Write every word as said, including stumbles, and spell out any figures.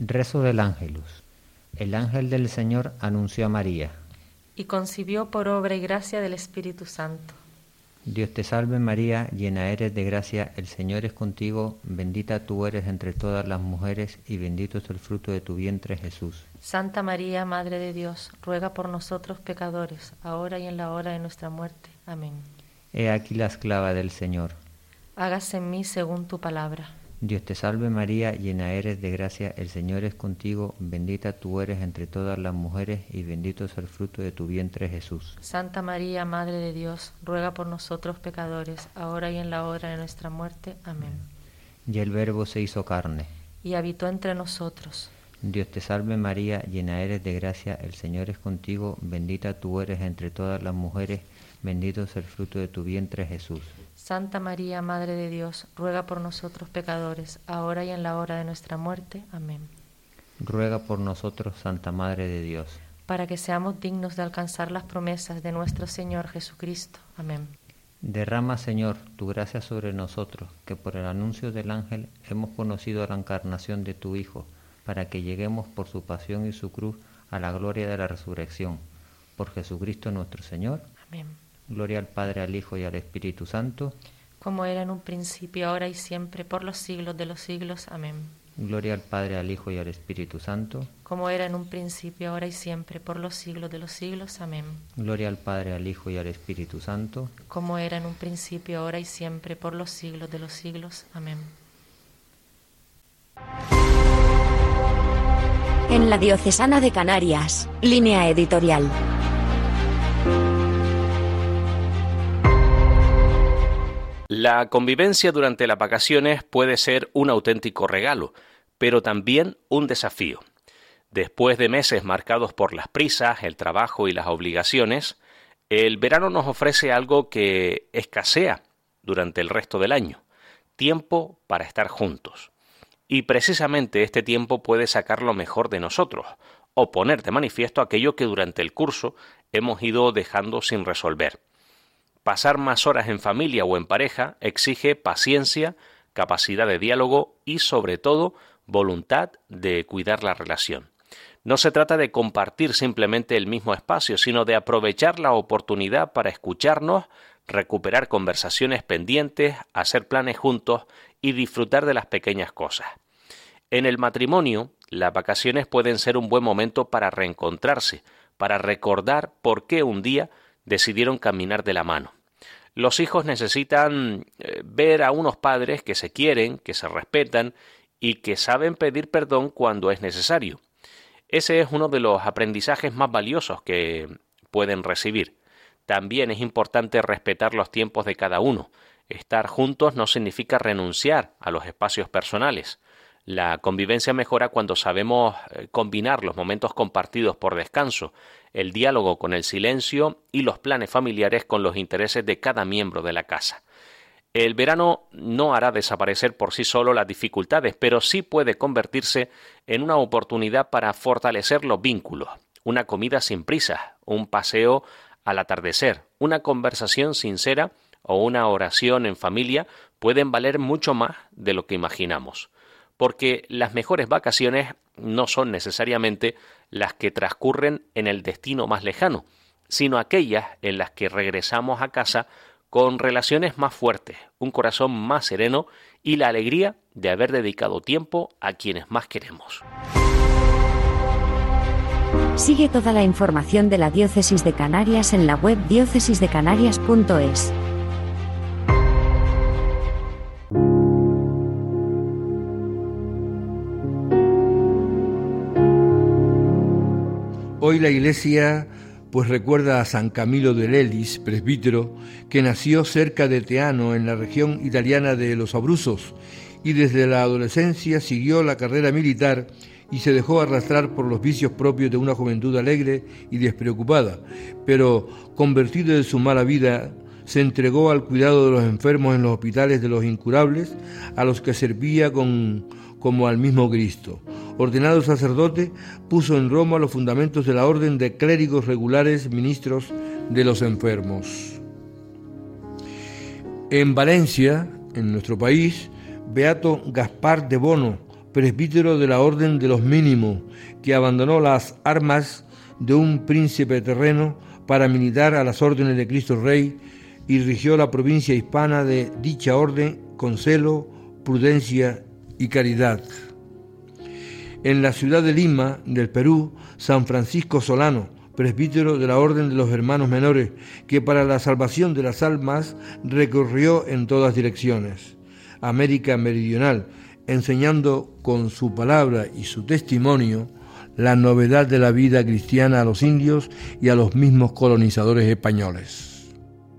Rezo del Ángelus. El ángel del Señor anunció a María. Y concibió por obra y gracia del Espíritu Santo. Dios te salve María, llena eres de gracia, el Señor es contigo, bendita tú eres entre todas las mujeres y bendito es el fruto de tu vientre Jesús. Santa María, Madre de Dios, ruega por nosotros pecadores, ahora y en la hora de nuestra muerte. Amén. He aquí la esclava del Señor. Hágase en mí según tu palabra. Dios te salve María, llena eres de gracia, el Señor es contigo, bendita tú eres entre todas las mujeres y bendito es el fruto de tu vientre Jesús. Santa María, Madre de Dios, ruega por nosotros pecadores, ahora y en la hora de nuestra muerte. Amén. Y el Verbo se hizo carne. Y habitó entre nosotros. Dios te salve María, llena eres de gracia, el Señor es contigo, bendita tú eres entre todas las mujeres, bendito es el fruto de tu vientre Jesús. Santa María, Madre de Dios, ruega por nosotros pecadores, ahora y en la hora de nuestra muerte. Amén. Ruega por nosotros, Santa Madre de Dios, para que seamos dignos de alcanzar las promesas de nuestro Señor Jesucristo. Amén. Derrama, Señor, tu gracia sobre nosotros, que por el anuncio del ángel hemos conocido la encarnación de tu Hijo, para que lleguemos por su pasión y su cruz a la gloria de la resurrección. Por Jesucristo nuestro Señor. Amén. Gloria al Padre, al Hijo y al Espíritu Santo. Como era en un principio, ahora y siempre, por los siglos de los siglos. Amén. Gloria al Padre, al Hijo y al Espíritu Santo. Como era en un principio, ahora y siempre, por los siglos de los siglos. Amén. Gloria al Padre, al Hijo y al Espíritu Santo. Como era en un principio, ahora y siempre, por los siglos de los siglos. Amén. En la Diocesana de Canarias, Línea Editorial. La convivencia durante las vacaciones puede ser un auténtico regalo, pero también un desafío. Después de meses marcados por las prisas, el trabajo y las obligaciones, el verano nos ofrece algo que escasea durante el resto del año: tiempo para estar juntos. Y precisamente este tiempo puede sacar lo mejor de nosotros, o poner de manifiesto aquello que durante el curso hemos ido dejando sin resolver. Pasar más horas en familia o en pareja exige paciencia, capacidad de diálogo y, sobre todo, voluntad de cuidar la relación. No se trata de compartir simplemente el mismo espacio, sino de aprovechar la oportunidad para escucharnos, recuperar conversaciones pendientes, hacer planes juntos y disfrutar de las pequeñas cosas. En el matrimonio, las vacaciones pueden ser un buen momento para reencontrarse, para recordar por qué un día decidieron caminar de la mano. Los hijos necesitan eh, ver a unos padres que se quieren, que se respetan y que saben pedir perdón cuando es necesario. Ese es uno de los aprendizajes más valiosos que pueden recibir. También es importante respetar los tiempos de cada uno. Estar juntos no significa renunciar a los espacios personales. La convivencia mejora cuando sabemos combinar los momentos compartidos por descanso, el diálogo con el silencio y los planes familiares con los intereses de cada miembro de la casa. El verano no hará desaparecer por sí solo las dificultades, pero sí puede convertirse en una oportunidad para fortalecer los vínculos. Una comida sin prisas, un paseo al atardecer, una conversación sincera o una oración en familia pueden valer mucho más de lo que imaginamos. Porque las mejores vacaciones no son necesariamente las que transcurren en el destino más lejano, sino aquellas en las que regresamos a casa con relaciones más fuertes, un corazón más sereno y la alegría de haber dedicado tiempo a quienes más queremos. Sigue toda la información de la Diócesis de Canarias en la web diócesis de canarias punto es. Hoy la Iglesia pues recuerda a San Camilo de Lelis, presbítero, que nació cerca de Teano, en la región italiana de los Abruzos, y desde la adolescencia siguió la carrera militar y se dejó arrastrar por los vicios propios de una juventud alegre y despreocupada, pero convertido de su mala vida, se entregó al cuidado de los enfermos en los hospitales de los incurables, a los que servía con, como al mismo Cristo. Ordenado sacerdote, puso en Roma los fundamentos de la orden de clérigos regulares, ministros de los enfermos. En Valencia, en nuestro país, Beato Gaspar de Bono, presbítero de la Orden de los Mínimos, que abandonó las armas de un príncipe terreno para militar a las órdenes de Cristo Rey y rigió la provincia hispana de dicha orden con celo, prudencia y caridad. En la ciudad de Lima, del Perú, San Francisco Solano, presbítero de la Orden de los Hermanos Menores, que para la salvación de las almas recorrió en todas direcciones América Meridional, enseñando con su palabra y su testimonio la novedad de la vida cristiana a los indios y a los mismos colonizadores españoles.